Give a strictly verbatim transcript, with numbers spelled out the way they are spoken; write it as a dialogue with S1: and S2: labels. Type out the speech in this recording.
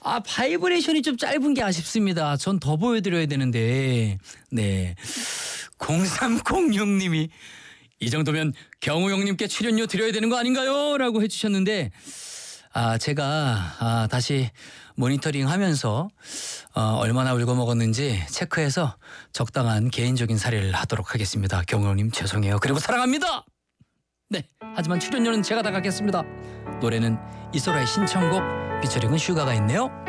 S1: 아, 바이브레이션이 좀 짧은 게 아쉽습니다. 전 더 보여드려야 되는데. 네. 공삼공육 님이 이 정도면 경우 형님께 출연료 드려야 되는 거 아닌가요? 라고 해주셨는데, 아, 제가 아, 다시 모니터링 하면서 어, 얼마나 울고 먹었는지 체크해서 적당한 개인적인 사례를 하도록 하겠습니다. 경우 형님 죄송해요. 그리고 사랑합니다. 네, 하지만 출연료는 제가 다 갖겠습니다. 노래는 이소라의 신청곡, 피처링은 슈가가 있네요.